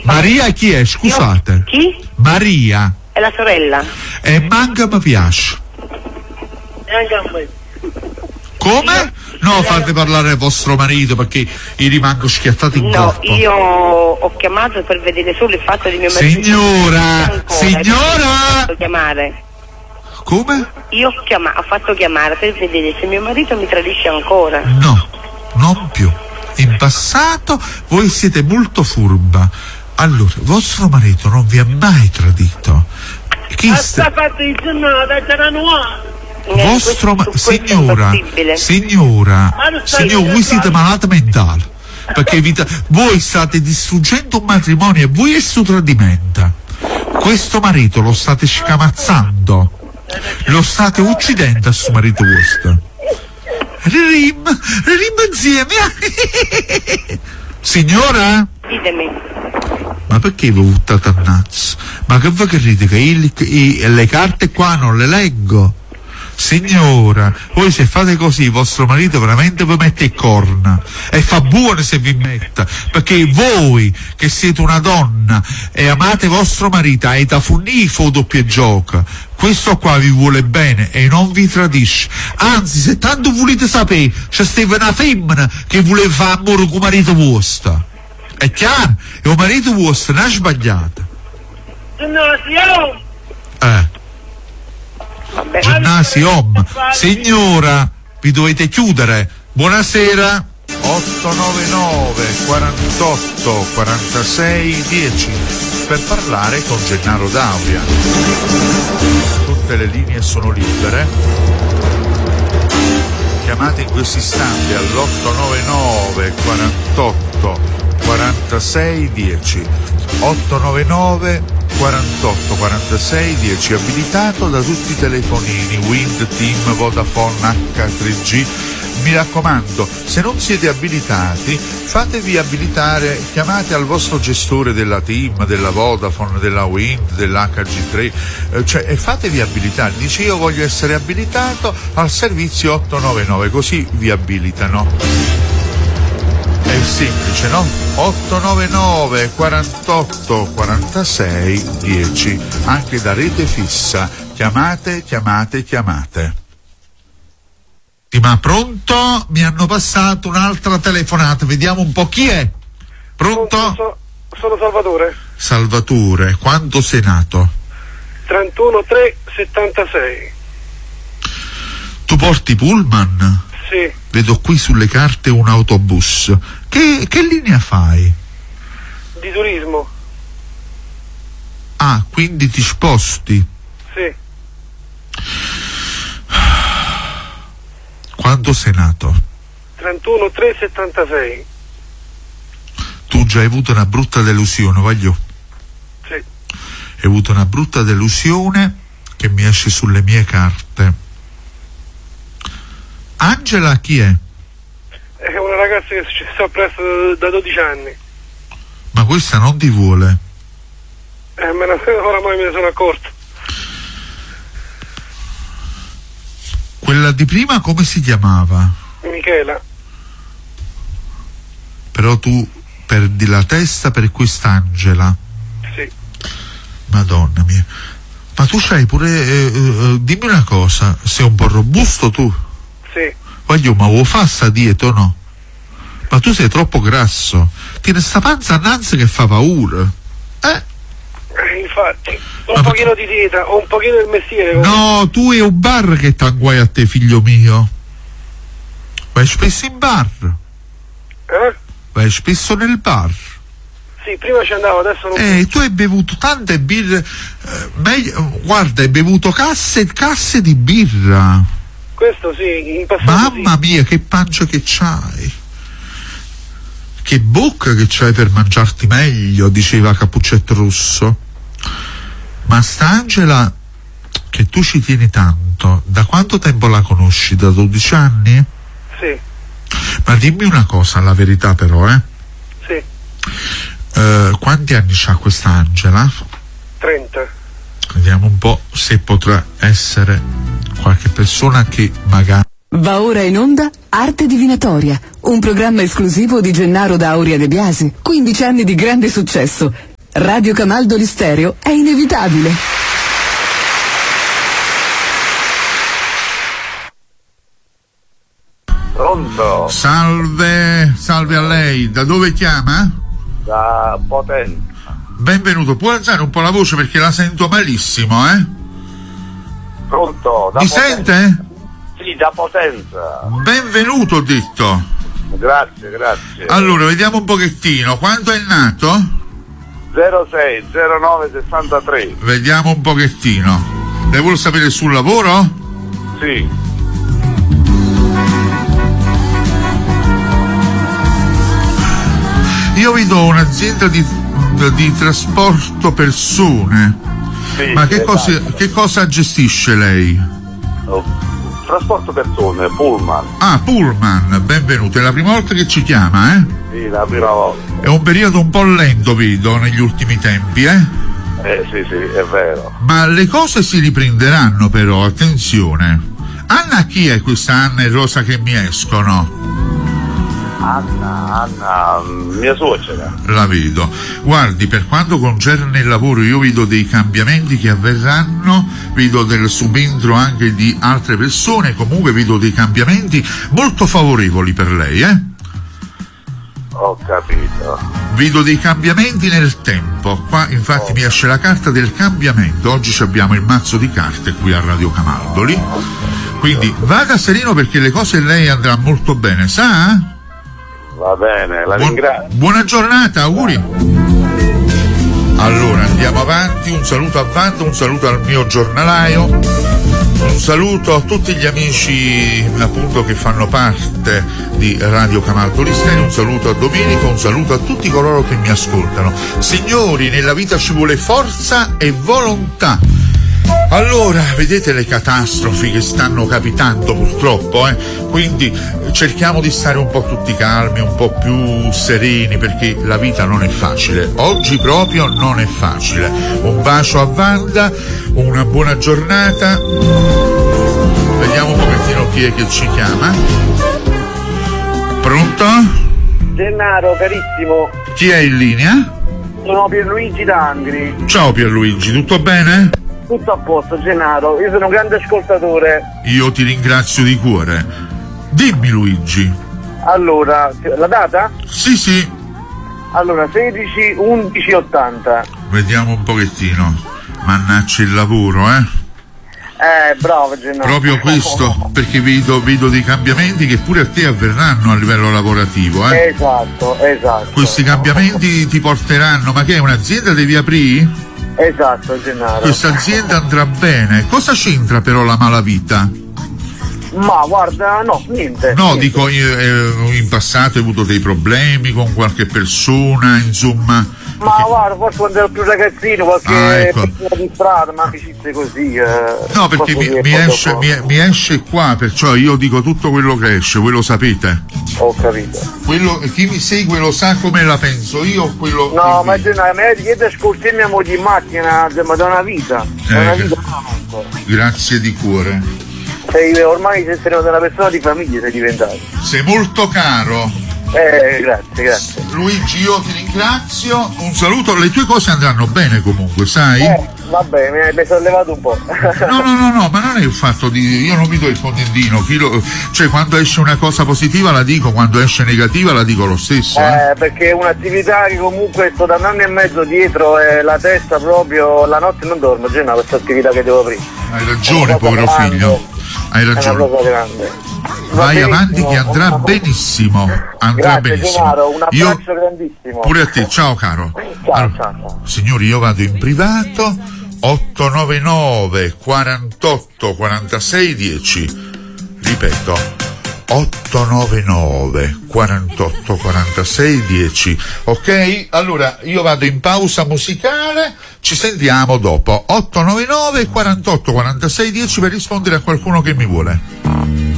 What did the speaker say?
Maria chi è? Scusate. Chi? Maria. È la sorella. E manca mi piace. Come? No, fate parlare vostro marito perché io rimango schiattato in corpo. No, io ho chiamato per vedere solo il fatto di mio marito. Signora! Ho chiamare. Come? Io ho fatto chiamare per vedere se mio marito mi tradisce ancora. No, non più. In passato voi siete molto furba. Allora, vostro marito non vi ha mai tradito. Signora, voi siete malati mentali. Perché voi state distruggendo un matrimonio e voi è suo tradimento. Questo marito lo state scamazzando. Lo state uccidendo a suo marito vostro. Rim insieme. Signora? Ditemi. Ma perché vi buttate a nazzo? Ma che voi credete che le carte qua non le leggo? Signora, voi se fate così vostro marito veramente vi mette il corna e fa buono se vi metta, perché voi che siete una donna e amate vostro marito e da funnifo doppio gioco, questo qua vi vuole bene e non vi tradisce, anzi se tanto volete sapere c'è stata una femmina che voleva fare amore con marito vostro, è chiaro? E il marito vostro non ha sbagliato. Ginnasio, signora, vi dovete chiudere. Buonasera. 899 48 46 10 per parlare con Gennaro D'Auria. Tutte le linee sono libere. Chiamate in questo istante all'899 48 46 10 899 48 46 10, abilitato da tutti i telefonini Wind, Team, Vodafone, H3G. Mi raccomando, se non siete abilitati fatevi abilitare, chiamate al vostro gestore della Team, della Vodafone, della Wind, dell'HG3, e fatevi abilitare. Dice io voglio essere abilitato al servizio 899, così vi abilitano. È semplice, no? 899 48 46 10, anche da rete fissa. Chiamate. Ma pronto? Mi hanno passato un'altra telefonata, vediamo un po' chi è. Pronto? Sono Salvatore, quando sei nato? 31/3/76. Tu porti pullman? Sì. Vedo qui sulle carte un autobus. Che linea fai? Di turismo. Ah, quindi ti sposti? Sì. Quando sei nato? 31/3/76. Tu già hai avuto una brutta delusione, voglio? Sì. Hai avuto una brutta delusione che mi esce sulle mie carte. Angela chi è? È una ragazza che ci sta presso da 12 anni. Ma questa non ti vuole? Oramai me ne sono accorto. Quella di prima come si chiamava? Michela. Però tu perdi la testa per quest'Angela. Sì. Madonna mia. Ma tu c'hai pure dimmi una cosa, sei un po' robusto tu? Sì. Voglio, ma vuoi fare sta dieta o no? Ma tu sei troppo grasso. Tieni sta panza annanzi che fa paura. Infatti, un pochino di dieta, o un pochino del mestiere. No, tu è un bar che t'anguai a te, figlio mio. Vai spesso in bar? Vai spesso nel bar? Sì, prima ci andavo, adesso non. Tu hai bevuto tante birre. Guarda, hai bevuto casse e casse di birra. Questo sì, in passato. Mamma mia, che pancia che c'hai. Che bocca che c'hai per mangiarti meglio, diceva Cappuccetto Rosso. Ma st'Angela, che tu ci tieni tanto, da quanto tempo la conosci? Da 12 anni? Sì. Ma dimmi una cosa, la verità però, Sì. Quanti anni c'ha questa Angela? 30. Vediamo un po' se potrà essere qualche persona che magari... Va ora in onda Arte Divinatoria, un programma esclusivo di Gennaro D'Auria De Biasi. 15 anni di grande successo. Radio Camaldoli Stereo è inevitabile. Pronto? Salve a lei. Da dove chiama? Da Potenza. Benvenuto. Può alzare un po' la voce perché la sento malissimo, eh? Pronto? Da Mi Potenza. sente? Sì, da Potenza. Benvenuto, ho detto. Grazie. Allora, vediamo un pochettino. Quando è nato? 060963. Vediamo un pochettino. Lei vuole sapere sul lavoro? Sì. Io vedo un'azienda di trasporto persone. Sì, Ma che esatto. cosa gestisce lei? Trasporto persone, Pullman. Ah, Pullman, benvenuto. È la prima volta che ci chiama, eh? Sì, la prima volta. È un periodo un po' lento, vedo, negli ultimi tempi, eh? Sì, è vero. Ma le cose si riprenderanno però, attenzione. Anna, chi è questa Anna e Rosa che mi escono? Anna, mia suocera. La vedo. Guardi, per quanto concerne il lavoro io vedo dei cambiamenti che avverranno, vedo del subentro anche di altre persone, comunque vedo dei cambiamenti molto favorevoli per lei, eh? Ho capito. Vedo dei cambiamenti nel tempo. Qua infatti mi esce la carta del cambiamento. Oggi abbiamo il mazzo di carte qui a Radio Camaldoli. Quindi vada sereno perché le cose lei andrà molto bene, sa? Va bene, la ringrazio. Buona giornata, auguri. Allora andiamo avanti, un saluto a Wanda, un saluto al mio giornalaio, un saluto a tutti gli amici appunto che fanno parte di Radio Camaldoli Stereo, un saluto a Domenico, un saluto a tutti coloro che mi ascoltano. Signori, nella vita ci vuole forza e volontà. Allora, vedete le catastrofi che stanno capitando purtroppo, quindi cerchiamo di stare un po' tutti calmi, un po' più sereni, perché la vita non è facile, oggi proprio non è facile. Un bacio a Wanda, una buona giornata, vediamo un pochettino chi è che ci chiama. Pronto? Gennaro, carissimo, Chi è in linea? sono Pierluigi D'Angri. Ciao Pierluigi, tutto bene? Tutto a posto, Gennaro, io sono un grande ascoltatore. Io ti ringrazio di cuore. Dimmi Luigi. Allora, la data? Sì. Allora, 16/11/80. Vediamo un pochettino. Mannaggia il lavoro, eh? Bravo Gennaro. Proprio questo, perché vedo dei cambiamenti che pure a te avverranno a livello lavorativo, eh? Esatto. Questi cambiamenti ti porteranno, ma che è un'azienda devi aprire? Esatto, Gennaro. Questa azienda andrà bene. Cosa c'entra però la malavita? Ma guarda, no, niente. No, niente. dico, in passato hai avuto dei problemi con qualche persona, insomma. Ma guarda, forse quando ero più ragazzino, qualche persona di strada, ma amicizie così. No, perché mi esce qua, perciò io dico tutto quello che esce, voi lo sapete. Ho capito. Chi mi segue lo sa come la penso io, quello. No, ma Gennaro, io ti ascolti mia moglie in macchina da una vita. Da una vita veramente. Grazie di cuore. Ormai sei una persona di famiglia, sei diventato. Sei molto caro. Grazie. Luigi, io ti ringrazio, un saluto, le tue cose andranno bene comunque, sai? Vabbè, mi sono levato un po'. No, ma non è il fatto di. Io non mi do il contentino, cioè quando esce una cosa positiva la dico, quando esce negativa la dico lo stesso. Perché è un'attività che comunque sto da un anno e mezzo dietro e la testa proprio, la notte non dormo, già questa attività che devo aprire. Hai ragione, povero figlio. Hai ragione. È una cosa grande. Vai avanti che andrà benissimo. Andrà benissimo. Gennaro, un abbraccio grandissimo. Pure a te, ciao caro. Ciao. Signori, io vado in privato. 899 48 46 10. Ripeto, 899 48 46 10. Ok? Allora io vado in pausa musicale, ci sentiamo dopo. 899 48 46 10 per rispondere a qualcuno che mi vuole.